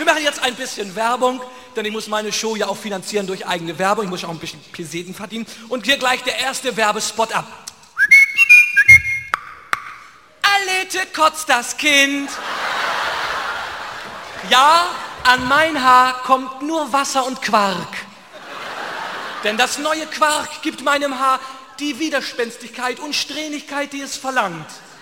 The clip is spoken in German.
wir machen jetzt ein bisschen Werbung, denn ich muss meine Show ja auch finanzieren durch eigene Werbung. Ich muss auch ein bisschen Peseten verdienen. Und hier gleich der erste Werbespot ab. Alete kotzt das Kind. Ja, an mein Haar kommt nur Wasser und Quark. Denn das neue Quark gibt meinem Haar die Widerspenstigkeit und Strähnigkeit, die es verlangt.